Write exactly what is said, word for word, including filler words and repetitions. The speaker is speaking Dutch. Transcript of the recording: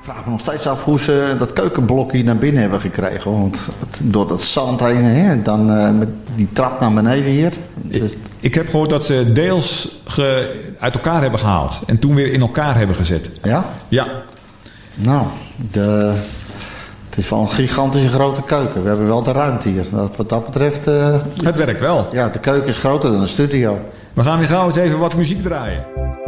vraag me nog steeds af hoe ze dat keukenblokje naar binnen hebben gekregen. Want het, door dat zand heen, hè, dan uh, met die trap naar beneden hier. Dus... Ik, ik heb gehoord dat ze deels ge, uit elkaar hebben gehaald. En toen weer in elkaar hebben gezet. Ja? Ja. Nou, de, het is wel een gigantische grote keuken. We hebben wel de ruimte hier. Dat, wat dat betreft... Uh, het werkt wel. Ja, de keuken is groter dan de studio. We gaan weer gauw eens even wat muziek draaien.